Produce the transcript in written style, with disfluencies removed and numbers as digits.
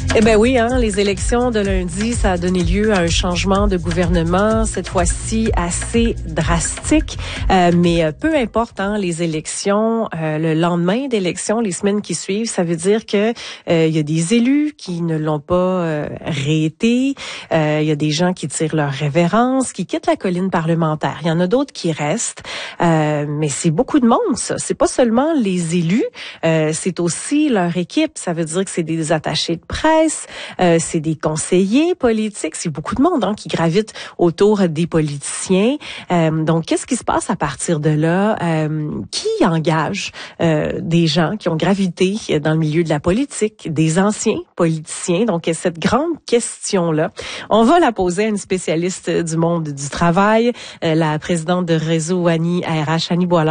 Eh ben oui, les élections de lundi, ça a donné lieu à un changement de gouvernement, cette fois-ci assez drastique. Mais peu importe, les élections, le lendemain d'élections, les semaines qui suivent, ça veut dire que il y a des élus qui ne l'ont pas réété. Il y a des gens qui tirent leur révérence, qui quittent la colline parlementaire. Il y en a d'autres qui restent. Mais c'est beaucoup de monde, ça. C'est pas seulement les élus, c'est aussi leur équipe. Ça veut dire que c'est des attachés de presse. C'est des conseillers politiques, c'est beaucoup de monde qui gravite autour des politiciens. Donc, qu'est-ce qui se passe à partir de là? Qui engage des gens qui ont gravité dans le milieu de la politique, des anciens politiciens? Donc, cette grande question-là, on va la poser à une spécialiste du monde du travail, la présidente de Réseau Annie RH, Annie Boilard.